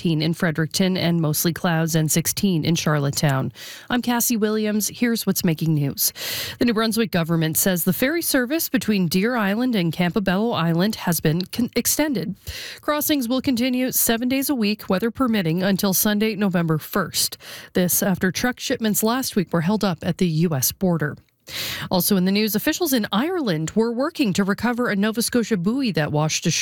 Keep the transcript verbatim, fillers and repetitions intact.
eighteen in Fredericton, and mostly clouds and sixteen in Charlottetown. I'm Cassie Williams. Here's what's making news. The New Brunswick government says the ferry service between Deer Island and Campobello Island has been con- extended. Crossings will continue seven days a week, weather permitting, until Sunday, November first. This after truck shipments last week were held up at the U S border. Also in the news, officials in Ireland were working to recover a Nova Scotia buoy that washed ashore